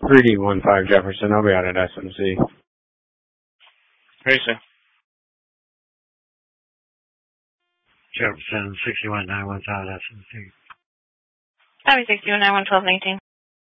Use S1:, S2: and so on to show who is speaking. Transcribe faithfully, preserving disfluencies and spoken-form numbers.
S1: three D one five Jefferson. I'll be out at S M C.
S2: Racing.
S3: Jefferson, sixty-one nine one thousand S M C.
S4: Copy sixty-one nine one twelve nineteen.